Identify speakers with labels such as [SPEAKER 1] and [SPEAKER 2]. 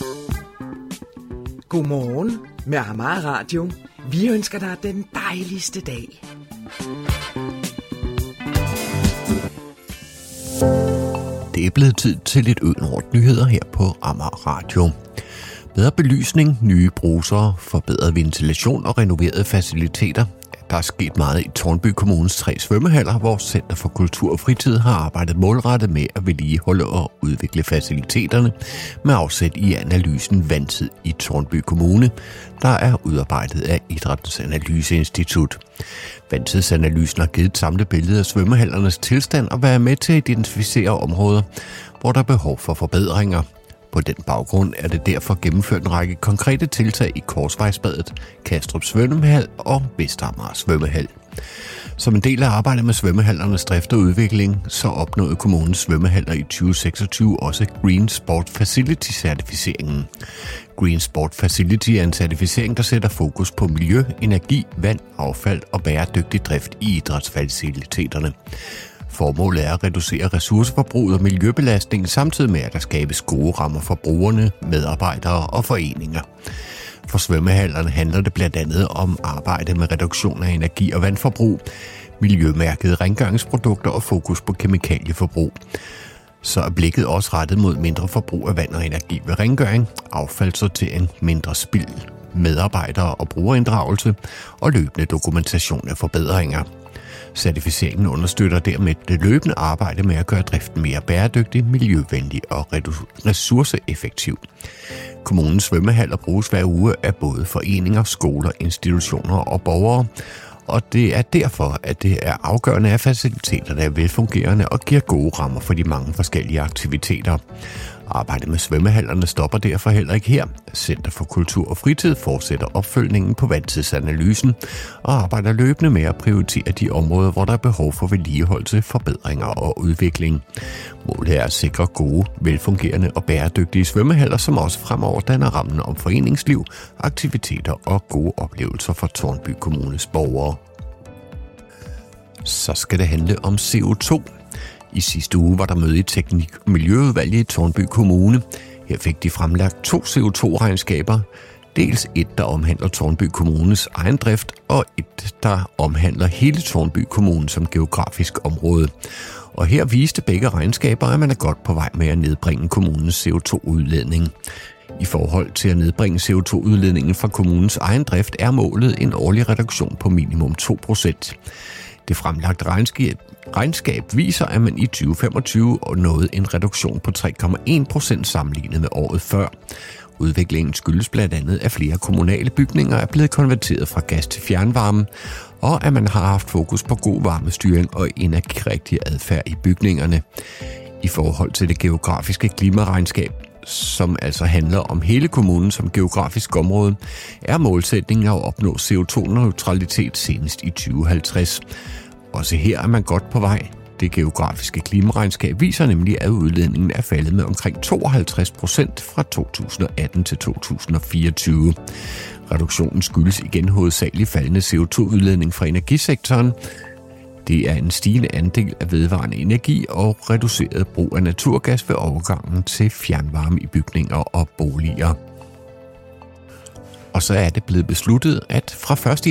[SPEAKER 1] Godmorgen med Amager Radio. Vi ønsker dig den dejligste dag.
[SPEAKER 2] Det er blevet tid til lidt Ødenort nyheder her på Amager Radio. Bedre belysning, nye brusere, forbedret ventilation og renoverede faciliteter. Der er sket meget i Tårnby Kommunes 3 svømmehaller, hvor Center for Kultur og Fritid har arbejdet målrettet med at vedligeholde og udvikle faciliteterne med afsæt i analysen Vandtid i Tårnby Kommune, der er udarbejdet af Idrættens Analyseinstitut. Vandtidsanalysen har givet et samlet billede af svømmehallernes tilstand og været med til at identificere områder, hvor der er behov for forbedringer. På den baggrund er det derfor gennemført en række konkrete tiltag i Korsvejsbadet, Kastrup Svømmehal og Vestamager Svømmehal. Som en del af arbejdet med svømmehallernes drift og udvikling, så opnåede kommunens svømmehaller i 2026 også Green Sport Facility-certificeringen. Green Sport Facility er en certificering, der sætter fokus på miljø, energi, vand, affald og bæredygtig drift i idrætsfaciliteterne. Formålet er at reducere ressourceforbruget og miljøbelastningen, samtidig med at der skabes gode rammer for brugerne, medarbejdere og foreninger. For svømmehallerne handler det blandt andet om arbejde med reduktion af energi- og vandforbrug, miljømærkede rengøringsprodukter og fokus på kemikalieforbrug. Så er blikket også rettet mod mindre forbrug af vand og energi ved rengøring, affaldssortering, mindre spild, medarbejdere og brugerinddragelse og løbende dokumentation af forbedringer. Certificeringen understøtter dermed det løbende arbejde med at gøre driften mere bæredygtig, miljøvenlig og ressourceeffektiv. Kommunens svømmehaller bruges hver uge af både foreninger, skoler, institutioner og borgere, og det er derfor, at det er afgørende, at faciliteterne er velfungerende og giver gode rammer for de mange forskellige aktiviteter. Arbejdet med svømmehallerne stopper derfor heller ikke her. Center for Kultur og Fritid fortsætter opfølgningen på vandtidsanalysen og arbejder løbende med at prioritere de områder, hvor der er behov for vedligeholdelse, forbedringer og udvikling. Målet er at sikre gode, velfungerende og bæredygtige svømmehaller, som også fremover danner rammen om foreningsliv, aktiviteter og gode oplevelser for Tårnby Kommunes borgere. Så skal det handle om CO2. I sidste uge var der møde i Teknik- og Miljøudvalget i Tårnby Kommune. Her fik de fremlagt 2 CO2-regnskaber. Dels et, der omhandler Tårnby Kommunes egen drift, og et, der omhandler hele Tårnby Kommune som geografisk område. Og her viste begge regnskaber, at man er godt på vej med at nedbringe kommunens CO2-udledning. I forhold til at nedbringe CO2-udledningen fra kommunens egen drift er målet en årlig reduktion på minimum 2%. Det fremlagte regnskab viser, at man i 2025 nåede en reduktion på 3,1% sammenlignet med året før. Udviklingen skyldes blandt andet, at flere kommunale bygninger er blevet konverteret fra gas til fjernvarme, og at man har haft fokus på god varmestyring og energirigtig adfærd i bygningerne. I forhold til det geografiske klimaregnskab, som altså handler om hele kommunen som geografisk område, er målsætningen at opnå CO2-neutralitet senest i 2050. Også her er man godt på vej. Det geografiske klimaregnskab viser nemlig, at udledningen er faldet med omkring 52% fra 2018 til 2024. Reduktionen skyldes igen hovedsageligt faldende CO2-udledning fra energisektoren. Det er en stigende andel af vedvarende energi og reduceret brug af naturgas ved overgangen til fjernvarme i bygninger og boliger. Og så er det blevet besluttet, at fra 1.